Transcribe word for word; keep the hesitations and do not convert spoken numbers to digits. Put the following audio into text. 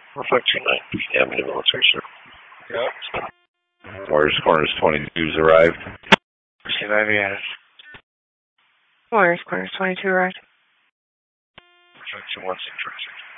Reflection nine P M in the military circle. Yep. Warriors Corners twenty-two's arrived. Receive I V added. Warriors Corners twenty-two arrived. Reflection one six traffic.